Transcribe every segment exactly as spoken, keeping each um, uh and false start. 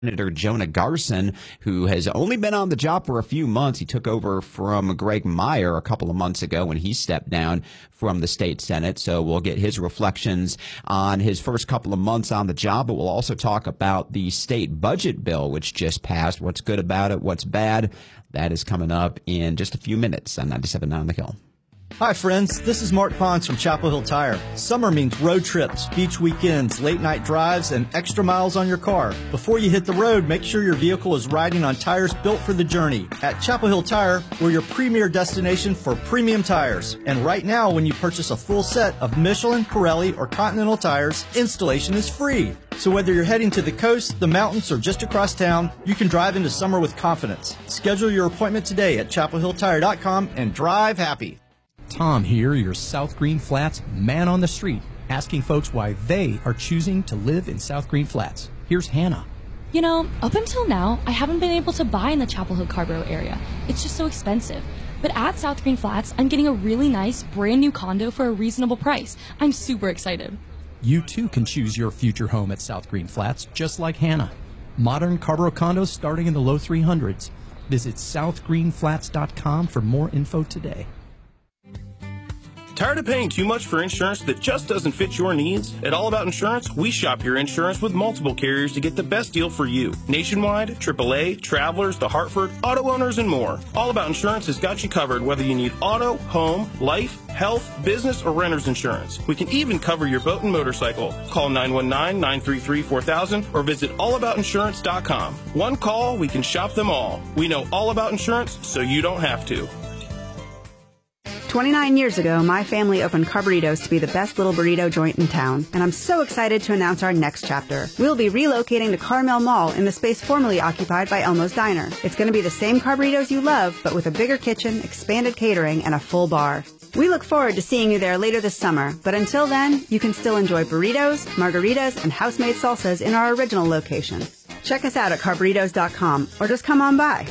Senator Jonah Garson, who has only been on the job for a few months. He took over from Greg Meyer a couple of months ago when he stepped down from the state Senate. So we'll get his reflections on his first couple of months on the job, but we'll also talk about the state budget bill, which just passed. What's good about it? What's bad? That is coming up in just a few minutes on ninety-seven point nine The Hill. Hi friends, this is Mark Pons from Chapel Hill Tire. Summer means road trips, beach weekends, late night drives, and extra miles on your car. Before you hit the road, make sure your vehicle is riding on tires built for the journey. At Chapel Hill Tire, we're your premier destination for premium tires. And right now, when you purchase a full set of Michelin, Pirelli, or Continental tires, installation is free. So whether you're heading to the coast, the mountains, or just across town, you can drive into summer with confidence. Schedule your appointment today at chapel hill tire dot com and drive happy. Tom here, your South Green Flats man on the street, asking folks why they are choosing to live in South Green Flats. Here's Hannah. You know, up until now, I haven't been able to buy in the Chapel Hill Carborough area. It's just so expensive. But at South Green Flats, I'm getting a really nice, brand new condo for a reasonable price. I'm super excited. You too can choose your future home at South Green Flats, just like Hannah. Modern Carborough condos starting in the low three hundreds. Visit south green flats dot com for more info today. Tired of paying too much for insurance that just doesn't fit your needs? At All About Insurance, we shop your insurance with multiple carriers to get the best deal for you. Nationwide, triple A, Travelers, The Hartford, auto owners, and more. All About Insurance has got you covered whether you need auto, home, life, health, business, or renter's insurance. We can even cover your boat and motorcycle. Call nine one nine, nine three three, four thousand or visit all about insurance dot com. One call, we can shop them all. We know all about insurance, so you don't have to. twenty-nine years ago, my family opened Carburitos to be the best little burrito joint in town, and I'm so excited to announce our next chapter. We'll be relocating to Carmel Mall in the space formerly occupied by Elmo's Diner. It's going to be the same Carburitos you love, but with a bigger kitchen, expanded catering, and a full bar. We look forward to seeing you there later this summer, but until then, you can still enjoy burritos, margaritas, and house-made salsas in our original location. Check us out at carburitos dot com, or just come on by.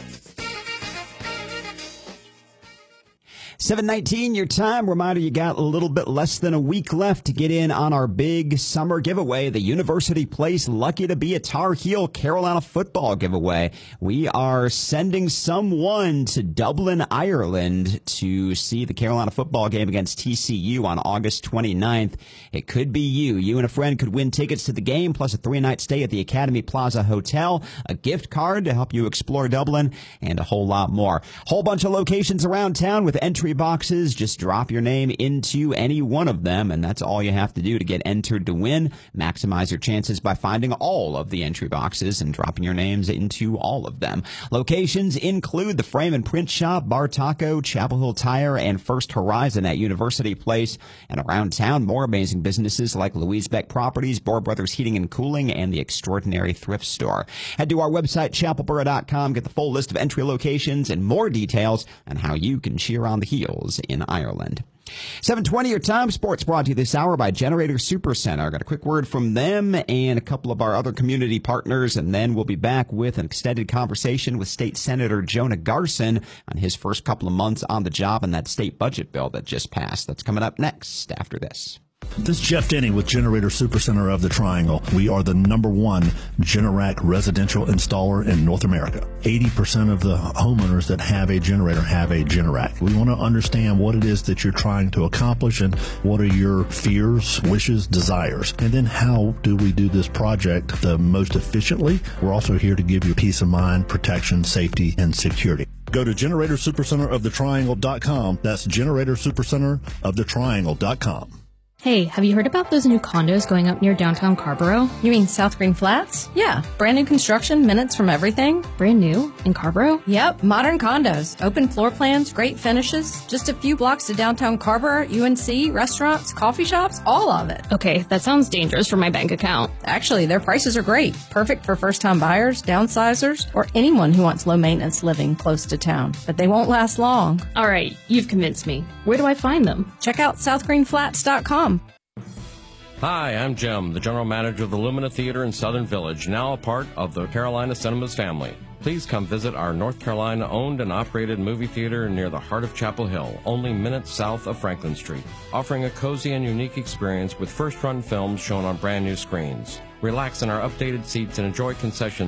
seven nineteen, your time. Reminder, you got a little bit less than a week left to get in on our big summer giveaway, the University Place Lucky to Be a Tar Heel Carolina football giveaway. We are sending someone to Dublin, Ireland to see the Carolina football game against T C U on August twenty-ninth. It could be you. You and a friend could win tickets to the game, plus a three-night stay at the Academy Plaza Hotel, a gift card to help you explore Dublin, and a whole lot more. Whole bunch of locations around town with entry boxes. Just drop your name into any one of them, and that's all you have to do to get entered to win. Maximize your chances by finding all of the entry boxes and dropping your names into all of them. Locations include the Frame and Print Shop, Bar Taco, Chapel Hill Tire, and First Horizon at University Place. And around town, more amazing businesses like Louise Beck Properties, Bohr Brothers Heating and Cooling, and the Extraordinary Thrift Store. Head to our website, chapel borough dot com, get the full list of entry locations and more details on how you can cheer on the Heels in Ireland. seven twenty, your time. Sports brought to you this hour by Generator Supercenter. Got a quick word from them and a couple of our other community partners, and then we'll be back with an extended conversation with State Senator Jonah Garson on his first couple of months on the job and that state budget bill that just passed. That's coming up next after this. This is Jeff Denny with Generator Supercenter of the Triangle. We are the number one Generac residential installer in North America. eighty percent of the homeowners that have a generator have a Generac. We want to understand what it is that you're trying to accomplish and what are your fears, wishes, desires. And then how do we do this project the most efficiently? We're also here to give you peace of mind, protection, safety, and security. Go to generator supercenter of the triangle dot com. That's generator supercenter of the triangle dot com. Hey, have you heard about those new condos going up near downtown Carborough? You mean South Green Flats? Yeah, brand new construction, minutes from everything. Brand new? In Carborough? Yep, modern condos, open floor plans, great finishes. Just a few blocks to downtown Carborough, U N C, restaurants, coffee shops, all of it. Okay, that sounds dangerous for my bank account. Actually, their prices are great. Perfect for first-time buyers, downsizers, or anyone who wants low-maintenance living close to town. But they won't last long. All right, you've convinced me. Where do I find them? Check out south green flats dot com. Hi, I'm Jim, the general manager of the Lumina Theater in Southern Village, now a part of the Carolina Cinemas family. Please come visit our North Carolina-owned and operated movie theater near the heart of Chapel Hill, only minutes south of Franklin Street, offering a cozy and unique experience with first-run films shown on brand-new screens. Relax in our updated seats and enjoy concessions